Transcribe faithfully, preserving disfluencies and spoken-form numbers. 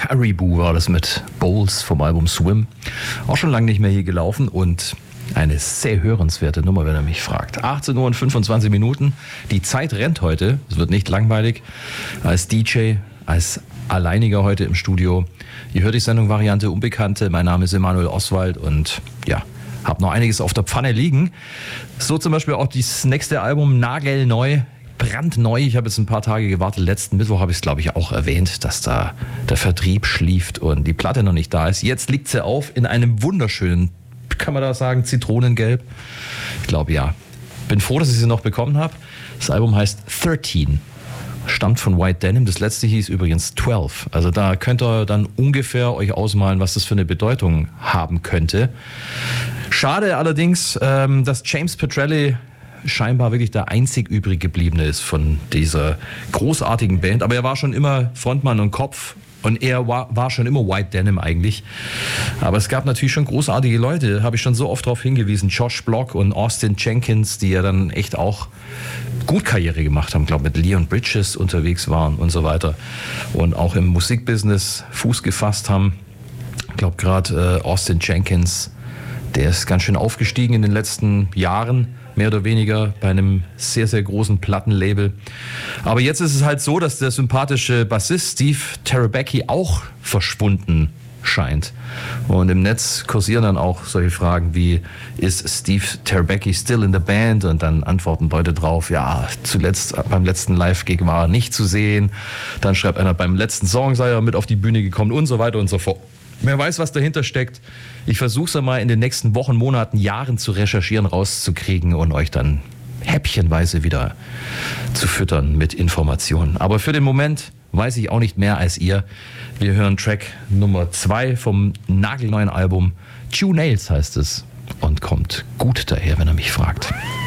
Caribou war das mit Bowls vom Album Swim. Auch schon lange nicht mehr hier gelaufen und eine sehr hörenswerte Nummer, wenn er mich fragt. achtzehn Uhr und fünfundzwanzig Minuten. Die Zeit rennt heute. Es wird nicht langweilig. Als D J, als Alleiniger heute im Studio. Ihr hört die Sendung Variante Unbekannte. Mein Name ist Emanuel Oswald und ja, hab noch einiges auf der Pfanne liegen. So zum Beispiel auch das nächste Album nagelneu. Brandneu. Ich habe jetzt ein paar Tage gewartet. Letzten Mittwoch habe ich es, glaube ich, auch erwähnt, dass da der Vertrieb schlieft und die Platte noch nicht da ist. Jetzt liegt sie auf in einem wunderschönen, kann man da sagen, Zitronengelb. Ich glaube, ja. Bin froh, dass ich sie noch bekommen habe. Das Album heißt dreizehn. Stammt von White Denim. Das letzte hieß übrigens zwölf. Also da könnt ihr dann ungefähr euch ausmalen, was das für eine Bedeutung haben könnte. Schade allerdings, dass James Petrelli scheinbar wirklich der einzig übrig gebliebene ist von dieser großartigen Band. Aber er war schon immer Frontmann und Kopf und er war, war schon immer White Denim eigentlich. Aber es gab natürlich schon großartige Leute, habe ich schon so oft darauf hingewiesen. Josh Block und Austin Jenkins, die ja dann echt auch gut Karriere gemacht haben, glaube mit Leon Bridges unterwegs waren und so weiter. Und auch im Musikbusiness Fuß gefasst haben. Ich glaube gerade äh, Austin Jenkins, der ist ganz schön aufgestiegen in den letzten Jahren. Mehr oder weniger bei einem sehr, sehr großen Plattenlabel. Aber jetzt ist es halt so, dass der sympathische Bassist Steve Terabecki auch verschwunden scheint. Und im Netz kursieren dann auch solche Fragen wie, ist Steve Terabecki still in the band? Und dann antworten Leute drauf, ja, zuletzt beim letzten Live-Gig war er nicht zu sehen. Dann schreibt einer, beim letzten Song sei er mit auf die Bühne gekommen und so weiter und so fort. Wer weiß, was dahinter steckt. Ich versuche es mal in den nächsten Wochen, Monaten, Jahren zu recherchieren, rauszukriegen und euch dann häppchenweise wieder zu füttern mit Informationen. Aber für den Moment weiß ich auch nicht mehr als ihr. Wir hören Track Nummer zwei vom nagelneuen Album. Two Nails heißt es und kommt gut daher, wenn er mich fragt.